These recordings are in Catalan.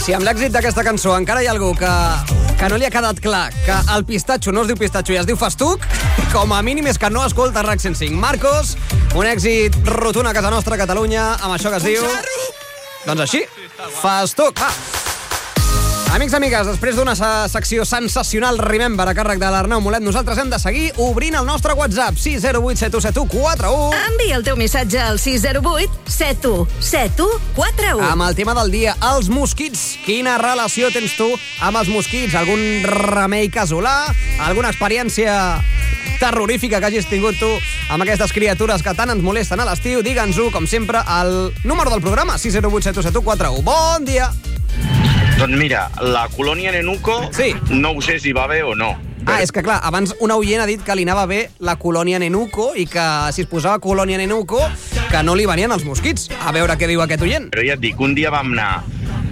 Si amb l'èxit d'aquesta cançó encara hi ha algú que no li ha quedat clar que el pistatxo no es diu pistatxo i es diu festuc, com a mínim és que no escolta RAC 105. Marcos, un èxit rotund a casa nostra, a Catalunya, amb això que es diu... Doncs així, festuc. Va. Amics, amigues, després d'una secció sensacional Remember a càrrec de l'Arnau Molet, nosaltres hem de seguir obrint el nostre WhatsApp 608 717141. Envia el teu missatge al 608 717141. Amb el tema del dia, els mosquits. Quina relació tens tu amb els mosquits? Algun remei casolà? Alguna experiència terrorífica que hagis tingut tu amb aquestes criatures que tant ens molesten a l'estiu? Digue'ns-ho, com sempre, al número del programa 608 717141. Bon dia! Doncs mira, la colònia Nenuco, sí. No ho sé si va bé o no. És que clar, abans un oient ha dit que li anava bé la colònia Nenuco i que si es posava colònia Nenuco que no li venien els mosquits. A veure què diu aquest oient. Però ja et dic, un dia vam anar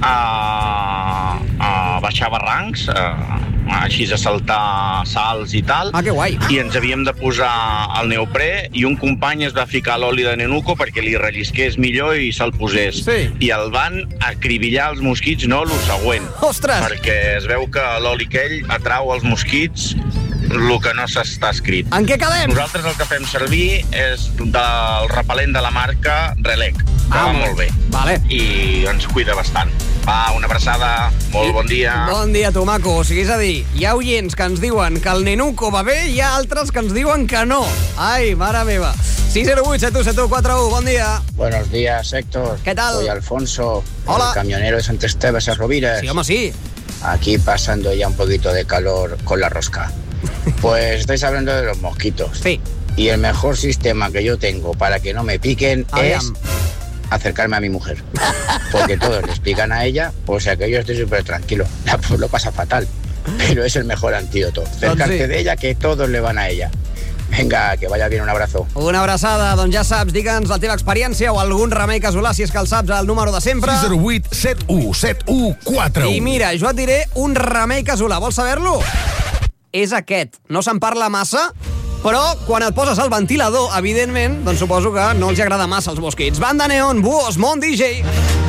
a baixar barrancs, així a saltar salts i tal. Que guai. I ens havíem de posar el neoprè i un company es va ficar l'oli de Nenuco perquè li rellisqués millor i se'l posés. Sí. I el van acribillar els mosquits, no, lo següent. Ostres! Perquè es veu que l'oli aquell atrau els mosquits el que no s'està escrit. En què quedem? Nosaltres el que fem servir és del repel·lent de la marca Relec, que va molt bé. Vale. I ens cuida bastant. Va, una abraçada, molt bon dia. Bon dia, tu, maco. O sigui, és a dir, hi ha oients que ens diuen que el Nenuco va bé i hi ha altres que ens diuen que no. Ai, mare meva. 608 717141, bon dia. Buenos días, Héctor. ¿Qué tal? Soy Alfonso, Hola. El camionero de Sant Esteve, Rovires. Sí, home, sí. Aquí pasando ya un poquito de calor con la rosca. Pues estáis hablando de los mosquitos. Sí. Y el mejor sistema que yo tengo para que no me piquen es acercarme a mi mujer. Porque todos les pican a ella, o sea que yo estoy súper tranquilo. Pues lo pasa fatal. Pero es el mejor antídoto. Cercarte de ella, que todos le van a ella. Vinga, que vaya bien, un abrazo. Una abraçada, doncs ja saps, digue'ns la teva experiència o algun remei casolà, si és que el saps, al número de sempre. 608 717141. I mira, jo et diré un remei casolà, vols saber-lo? És aquest. No se'n parla massa, però quan et poses al ventilador, evidentment, doncs suposo que no els agrada massa als mosquits. Banda Neon, Buos, Mon DJ.